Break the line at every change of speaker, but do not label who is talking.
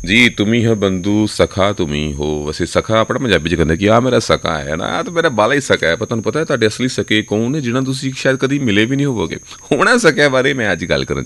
ਜੀ ਤੁਮੀ ਹੋ ਬੰਧੂ ਸਖਾ ਤੁਮੀ ਹੋ। ਵੈਸੇ ਸਖਾ ਆਪਣਾ ਪੰਜਾਬੀ 'ਚ ਕਹਿੰਦੇ ਕਿ ਆਹ ਮੇਰਾ ਸਕਾ ਹੈ ਨਾ, ਆਹ ਤਾਂ ਮੇਰਾ ਬਾਲਾ ਹੀ ਸਕਾ ਹੈ। ਪਰ ਤੁਹਾਨੂੰ ਪਤਾ ਹੈ ਤੁਹਾਡੇ ਅਸਲੀ ਸਕੇ ਕੌਣ ਨੇ, ਜਿਹਨਾਂ ਤੁਸੀਂ ਸ਼ਾਇਦ ਕਦੀ ਮਿਲੇ ਵੀ ਨਹੀਂ ਹੋਵੋਗੇ। ਉਹਨਾਂ ਸਕਿਆਂ ਬਾਰੇ ਮੈਂ ਅੱਜ ਗੱਲ ਕਰਨ